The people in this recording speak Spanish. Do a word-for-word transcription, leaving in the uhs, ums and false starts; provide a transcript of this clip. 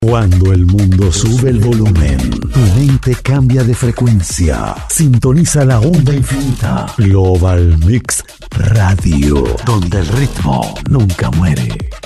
Cuando el mundo sube el volumen, tu mente cambia de frecuencia. Sintoniza la onda infinita. Global Mix Radio, donde el ritmo nunca muere.